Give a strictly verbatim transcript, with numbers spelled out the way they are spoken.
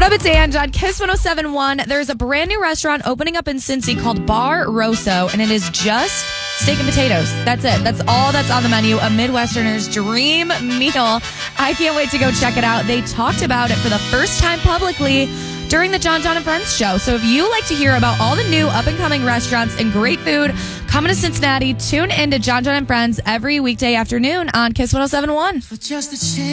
up? It's Ange on Kiss one oh seven point one. There's a brand new restaurant opening up in Cincy called Bar Rosso, and it is just steak and potatoes. That's it. That's all that's on the menu. A Midwesterner's dream meal. I can't wait to go check it out. They talked about it for the first time publicly during the John John and Friends show. So if you like to hear about all the new up-and-coming restaurants and great food coming to Cincinnati, tune in to John John and Friends every weekday afternoon on Kiss one oh seven point one.